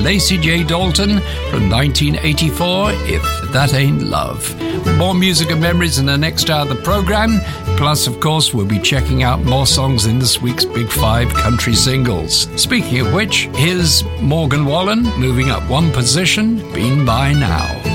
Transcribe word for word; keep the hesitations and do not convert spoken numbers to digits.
Lacey J. Dalton from nineteen eighty-four, If That Ain't Love. More music and memories in the next hour of the program. Plus, of course, we'll be checking out more songs in this week's Big Five country singles. Speaking of which, here's Morgan Wallen moving up one position, Been By Now.